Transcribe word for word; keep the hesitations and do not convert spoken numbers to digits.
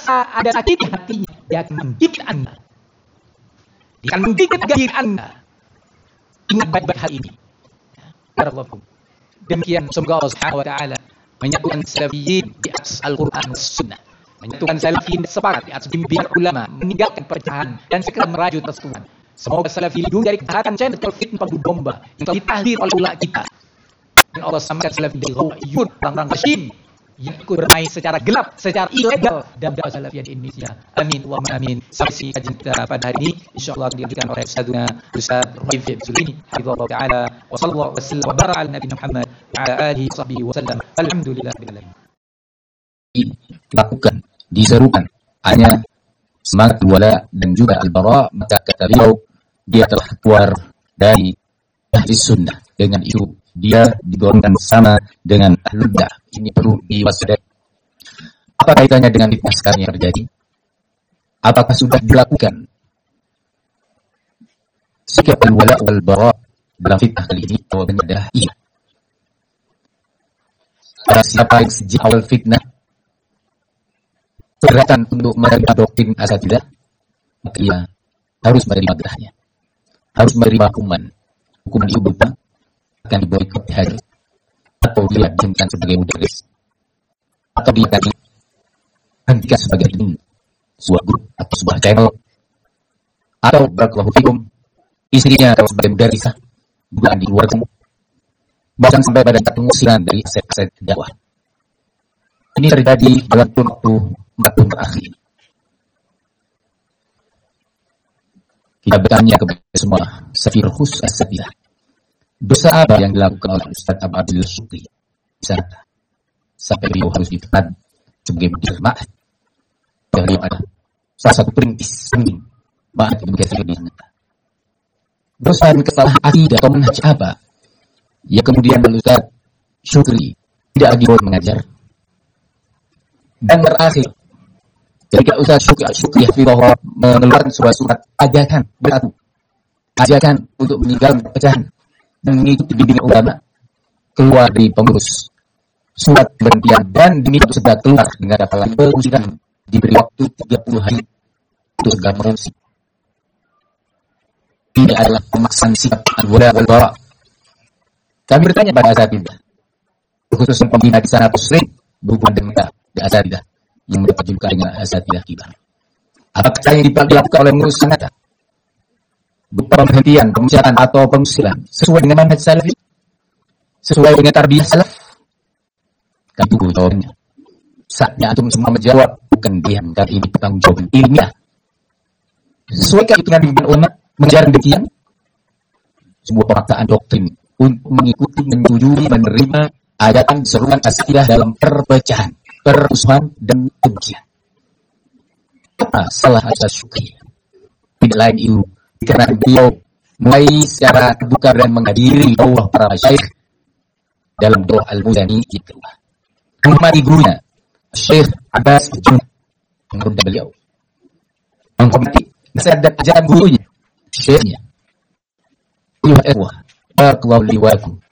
merasa ada sakit di hatinya, dia akan menggigit Anda. Dia akan menggigit gigi Anda. Ingat baik-baik hal ini. Barakallahu. Demikian semoga Allah Subhanahu wa taala menyatukan salafiyin di atas Al-Qur'an was Sunnah. Menyatukan salafiyin sepakat di atas bimbingan ulama, meninggalkan perpecahan dan segera merajut persatuan. Semoga salafiyin dulu dari kejahatan channel fitnah padu domba yang telah ditahdir oleh ulama kita. Dan Allah samakan salafiyin dari ghawaiyun, orang-orang fasyid yang ikut bermain secara gelap, secara ilegal dalam dakwah salafiyah di Indonesia. Amin wa amin. Sampai kajian kita pada hari ini insyaallah dilanjutkan oleh Ustazuna Ustaz Raifid Sulini hafizallahu taala wa sallallahu wasallam wa baraka ala nabiyina Muhammad wa ala alihi washabbihi wasallam. Alhamdulillahirabbil alamin. Lakukan, diserukan hanya semangat wala dan juga al-bara, maka kata beliau dia telah keluar dari ahli sunnah dengan itu dia digolongkan sama dengan ahlul bidah. Ini perlu diwaspadai. Apa kaitannya dengan fitnah sekarang yang terjadi? Apakah sudah dilakukan sikap al-wala wal bara dalam fitnah kali ini? Jawabannya adalah iya. Para siapa yang sejak awal fitnah keberatan untuk menerima doktrin asatidah, maka ia harus menerima gerahnya, harus menerima hukuman. Hukuman itu berupa akan diboikot hari, atau dia dihentikan sebagai mudaris, atau dia akan dihentikan sebagai ini sebuah grup atau sebuah channel, atau barakallahu fikum istrinya atau sebagai mudarisah bukan di luar kamu, bahkan sampai pada pengusiran dari aset-aset dakwah. Ini terjadi dalam waktu empat tahun terakhir. Kita bertanya kepada semua safirhus as-sabilah, dosa apa yang dilakukan oleh Ustaz Abu Abdullah Syukri di sana sampai beliau harus ditetapkan sebagai mudir ma'had? Beliau ada salah satu perintis penting ma'had Ibnu Katsir di sana. Dosa dan kesalahan akidah atau manhaj apa ya kemudian Ustaz Syukri tidak lagi boleh mengajar? Dan terakhir, ketika Ustaz Syukri Syukri hafizahullah mengeluarkan sebuah surat ajakan bersatu, ajakan untuk meninggalkan perpecahan dan mengikuti bimbingan ulama, keluar dari pengurus surat berhentian dan diminta untuk segera keluar dengan dapat pengusiran, diberi waktu tiga puluh hari untuk segera mengungsi. Ini adalah pemaksaan sikap al-wala wal bara. Kami bertanya pada asatidah, khususnya pembina di sana atau sering berhubungan dengan di asatidah yang mendapat julukan dengan asatidah kibar. Apakah yang dilakukan oleh pengurus sanata berupa pemberhentian, pemusatan atau pengusiran sesuai dengan manhaj salafi, sesuai dengan tarbiyah salaf? Kami tunggu jawabannya. Saatnya antum semua menjawab, bukan diam, dan ini pertanggungjawaban ilmiah. Sesuaikah itu dengan bimbingan ulama mengajar demikian? Sebuah pemaksaan doktrin untuk mengikuti, menyetujui, menerima ajakan seruan asatidah dalam perpecahan, permusuhan dan kebencian. Apa salah Ustaz Syukri? Tidak lain itu karena beliau mulai secara terbuka dan menghadiri dakwah para masyayikh dalam doa al-Muzani itu. Menghormati gurunya Syekh Abbas Jun, menghormati beliau, menghormati nasihat dan ajaran gurunya, syekhnya. Ayuhal ikhwah, barakallahu li wa lakum